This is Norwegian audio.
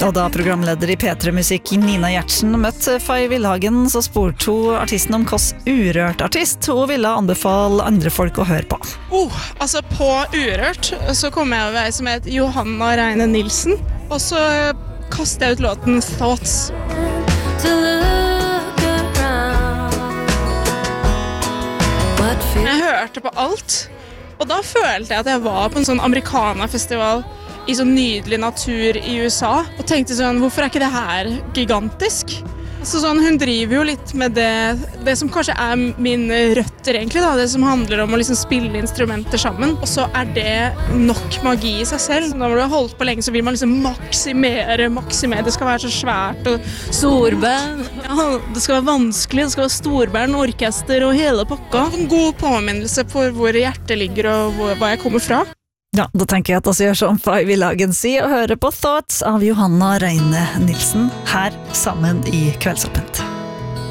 Og da programleder I P3 Musikk Nina Gjertsen møtte Fay Villhagen, så spurte hun artisten om hvilken urørt artist hun ville anbefale andre folk å høre på. Altså på urørt så kom jeg over ei som het Johanna Reine Nilsen, og så kastet jeg ut låten Thoughts. Jeg hørte på alt, og da følte jeg at jeg var på en sånn Americana-festival I sånn nydelig natur I USA, og tenkte sånn, hvorfor ikke det her gigantisk? Så sånn, hun driver jo litt med det som kanskje min røtter egentlig da, det som handler om å liksom spille instrumenter sammen, og så det nok magi I seg selv. Når du har holdt på lenge så vil man liksom maksimere, det skal være så svært og storband. Ja, det skal være vanskelig, det skal være storband, orkester og hele pakka. En god påminnelse på hvor hjertet ligger og hva jeg kommer fra. Ja, da tenker jeg at vi gjør som Fay Villhagen sier, og hører på Thoughts av Johanna Reine Nilsen her sammen I Kveldsåpent.